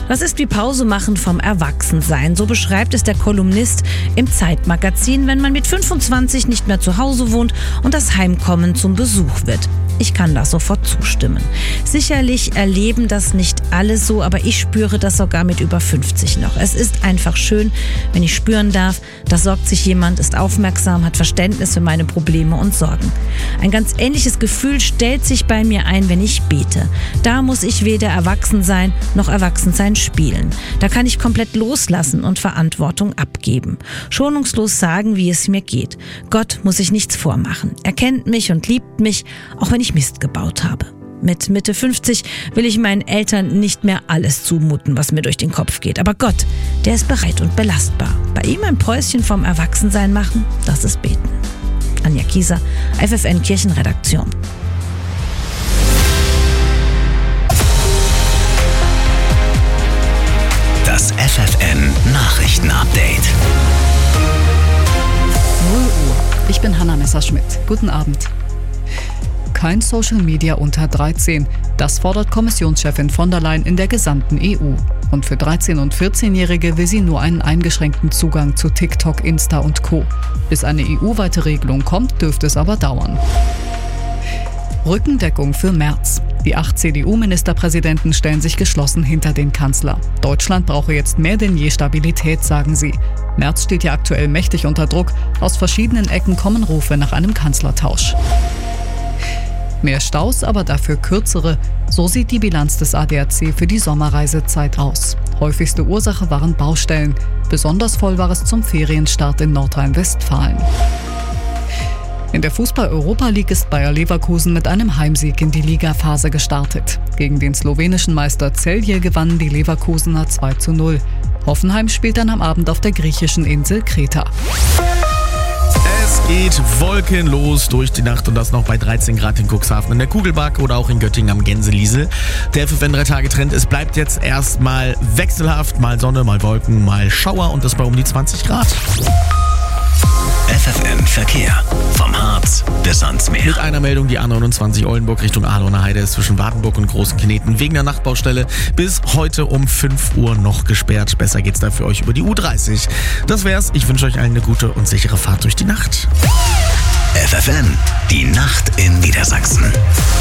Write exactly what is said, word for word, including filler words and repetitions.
Das ist wie Pause machen vom Erwachsensein. So beschreibt es der Kolumnist im Zeitmagazin, wenn man mit fünfundzwanzig nicht mehr zu Hause wohnt und das Heimkommen zum Besuch wird. Ich kann da sofort zustimmen. Sicherlich erleben das nicht alle so, aber ich spüre das sogar mit über fünfzig noch. Es ist einfach schön, wenn ich spüren darf, da sorgt sich jemand, ist aufmerksam, hat Verständnis für meine Probleme und Sorgen. Ein ganz ähnliches Gefühl stellt sich bei mir ein, wenn ich bete. Da muss ich weder erwachsen sein, noch Erwachsensein spielen. Da kann ich komplett loslassen und Verantwortung abgeben. Schonungslos sagen, wie es mir geht. Gott muss sich nichts vormachen. Er kennt mich und liebt mich, auch wenn ich Mist gebaut habe. Mit Mitte fünfzig will ich meinen Eltern nicht mehr alles zumuten, was mir durch den Kopf geht. Aber Gott, der ist bereit und belastbar. Bei ihm ein Päuschen vom Erwachsensein machen, das ist beten. Anja Kieser, F F N Kirchenredaktion. Das F F N Nachrichtenupdate. null Uhr. Ich bin Hanna Messerschmidt. Guten Abend. Kein Social Media unter dreizehn. Das fordert Kommissionschefin von der Leyen in der gesamten E U. Und für dreizehn- und vierzehnjährige will sie nur einen eingeschränkten Zugang zu TikTok, Insta und Co. Bis eine E U-weite Regelung kommt, dürfte es aber dauern. Rückendeckung für Merz. Die acht C D U-Ministerpräsidenten stellen sich geschlossen hinter den Kanzler. Deutschland brauche jetzt mehr denn je Stabilität, sagen sie. Merz steht ja aktuell mächtig unter Druck. Aus verschiedenen Ecken kommen Rufe nach einem Kanzlertausch. Mehr Staus, aber dafür kürzere. So sieht die Bilanz des A D A C für die Sommerreisezeit aus. Häufigste Ursache waren Baustellen. Besonders voll war es zum Ferienstart in Nordrhein-Westfalen. In der Fußball-Europa League ist Bayer Leverkusen mit einem Heimsieg in die Ligaphase gestartet. Gegen den slowenischen Meister Celje gewannen die Leverkusener zwei zu null. Hoffenheim spielt dann am Abend auf der griechischen Insel Kreta. Es geht wolkenlos durch die Nacht und das noch bei dreizehn Grad in Cuxhaven in der Kugelbacke oder auch in Göttingen am Gänseliesel. Der F F N drei Tage Trend, es bleibt jetzt erstmal wechselhaft, mal Sonne, mal Wolken, mal Schauer und das bei um die zwanzig Grad. F F N Verkehr. Vom Harz bis ans Meer. Mit einer Meldung, die A neunundzwanzig Oldenburg Richtung Ahlener Heide ist zwischen Wartenburg und Großenkneten wegen der Nachtbaustelle bis heute um fünf Uhr noch gesperrt. Besser geht's da für euch über die U dreißig. Das wär's. Ich wünsche euch allen eine gute und sichere Fahrt durch die Nacht. F F N, die Nacht in Niedersachsen.